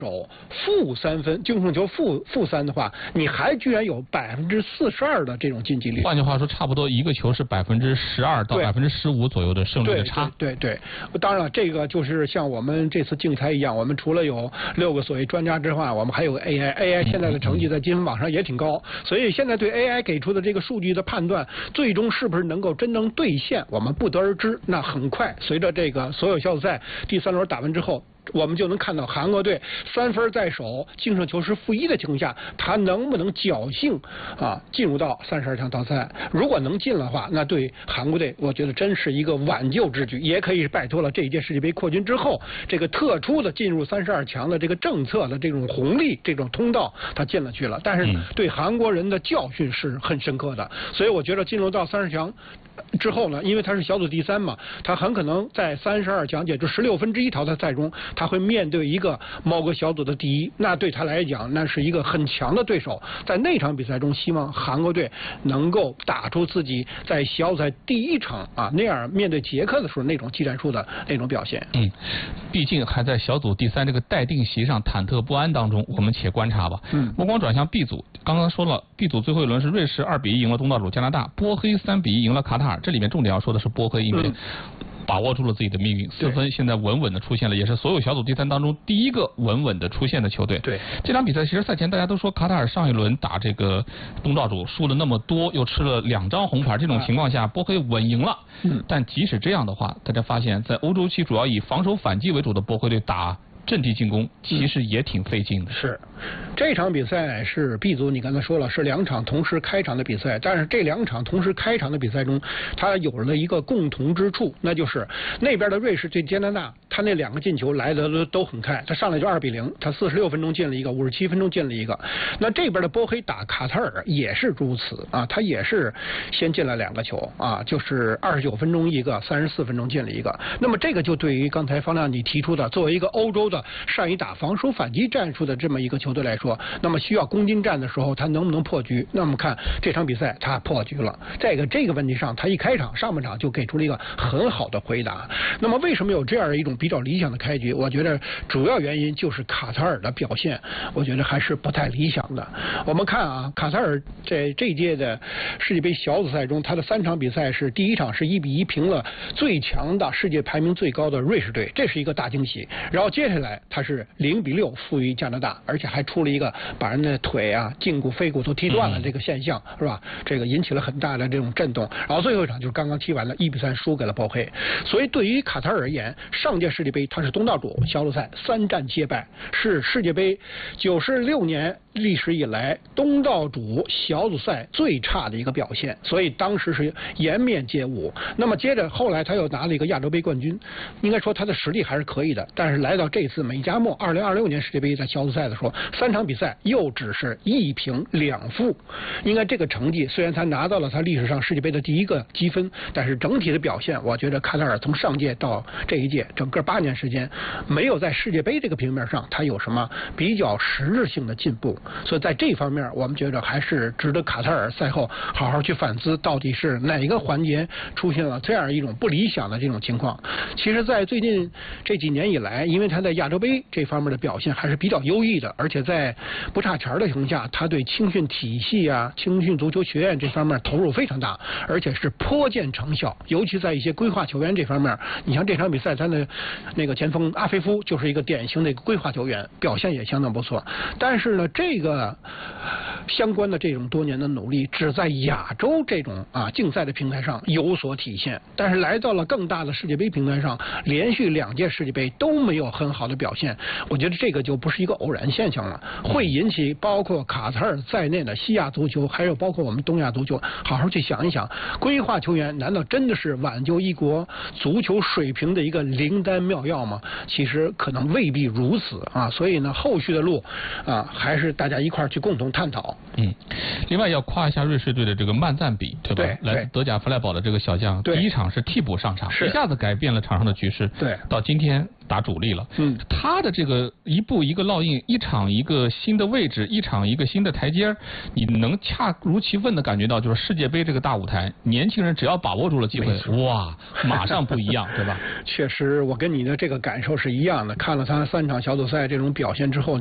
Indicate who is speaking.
Speaker 1: 手-3分，净胜球-3的话，你还居然有42%的这种晋级率。
Speaker 2: 换句话说，差不多一个球是12%到15%左右的胜率的差。
Speaker 1: 对，当然了，这个就是像我们这次竞猜一样，我们除了有6个所谓专家之外，我们还有 AI 现在的成绩在积分榜上也挺高，所以现在对 AI 给出的这个数据的判断，最终是不是能够真正兑现，我们不得而知。那很快随着这个所有小组赛第3轮打完之后，我们就能看到韩国队3分在手，净胜球是-1的情况下，他能不能侥幸进入到32强淘汰？如果能进的话，那对韩国队我觉得真是一个挽救之举，也可以摆脱了这一届世界杯扩军之后这个特殊的进入32强的这个政策的这种红利，这种通道他进了去了。但是对韩国人的教训是很深刻的，所以我觉得进入到32强之后呢，因为他是小组第3嘛，他很可能在32强也就1/16淘汰赛中，他会面对一个某个小组的第1，那对他来讲那是一个很强的对手。在那场比赛中，希望韩国队能够打出自己在小组赛第1场那样面对捷克的时候那种技战术的那种表现。
Speaker 2: 毕竟还在小组第3这个待定席上忐忑不安当中，我们且观察吧。目光转向 B 组，刚刚说了 B 组最后一轮是瑞士2-1赢了东道主加拿大，波黑3-1赢了卡塔尔。这里面重点要说的是波黑，因为把握住了自己的命运，4分现在稳稳的出现了，也是所有小组第3当中第一个稳稳的出现的球队。
Speaker 1: 对，
Speaker 2: 这场比赛其实赛前大家都说卡塔尔上一轮打这个东道主输了那么多，又吃了2张红牌，这种情况下波黑稳赢了。但即使这样的话，大家发现在欧洲区主要以防守反击为主的波黑队打阵地进攻其实也挺费劲的。
Speaker 1: 是，这场比赛是 B 组，你刚才说了是2场同时开场的比赛，但是这2场同时开场的比赛中，它有了一个共同之处，那就是那边的瑞士对加拿大，他那2个进球来的都很快，他上来就2-0，他46分钟进了一个，57分钟进了一个。那这边的波黑打卡塔尔也是如此他也是先进了2个球就是29分钟一个，34分钟进了一个。那么这个就对于刚才方亮你提出的，作为一个欧洲的善于打防守反击战术的这么一个球队来说，那么需要攻坚战的时候，他能不能破局？那么看这场比赛，他破局了。在这个问题上，他一开场上半场就给出了一个很好的回答。那么为什么有这样一种比较理想的开局？我觉得主要原因就是卡塔尔的表现，我觉得还是不太理想的。我们看卡塔尔在这一届的世界杯小组赛中，他的3场比赛是第1场是1-1平了最强的世界排名最高的瑞士队，这是一个大惊喜。然后接下来他是0-6负于加拿大，而且还出了一个把人的腿胫骨腓骨都踢断了这个现象，是吧？这个引起了很大的这种震动。然后最后一场就是刚刚踢完了1-3输给了波黑。所以对于卡塔尔而言，上届世界杯他是东道主，小组赛3战皆败，是世界杯96年历史以来东道主小组赛最差的一个表现，所以当时是颜面皆无。那么接着后来他又拿了一个亚洲杯冠军，应该说他的实力还是可以的。但是来到这次美加墨2026年世界杯在小组赛的时候，3场比赛又只是1平2负，应该这个成绩虽然他拿到了他历史上世界杯的第1个积分，但是整体的表现，我觉得卡塔尔从上届到这一届整个8年时间，没有在世界杯这个平面上他有什么比较实质性的进步。所以在这方面，我们觉得还是值得卡塔尔赛后好好去反思，到底是哪个环节出现了这样一种不理想的这种情况。其实在最近这几年以来，因为他在亚洲杯这方面的表现还是比较优异的，而且在不差钱的情况下，他对青训体系青训足球学院这方面投入非常大，而且是颇见成效。尤其在一些规划球员这方面，你像这场比赛他的那个前锋阿菲夫就是一个典型的一个规划球员，表现也相当不错。但是呢，这个相关的这种多年的努力，只在亚洲这种竞赛的平台上有所体现，但是来到了更大的世界杯平台上，连续2届世界杯都没有很好的表现。我觉得这个就不是一个偶然现象了，会引起包括卡塔尔在内的西亚足球，还有包括我们东亚足球，好好去想一想，规划球员难道真的是挽救一国足球水平的一个灵丹妙药吗？其实可能未必如此所以呢，后续的路还是大家一块儿去共同探讨。 好。
Speaker 2: 另外要夸一下瑞士队的这个曼赞比，对吧？来自德甲弗赖堡的这个小将，第一场是替补上场，一下子改变了场上的局势。
Speaker 1: 对，
Speaker 2: 到今天打主力了。他的这个一步一个烙印，一场一个新的位置，一场一个新的台阶，你能恰如其分的感觉到，就是世界杯这个大舞台，年轻人只要把握住了机会，哇，马上不一样，对吧？
Speaker 1: 确实，我跟你的这个感受是一样的。看了他3场小组赛这种表现之后。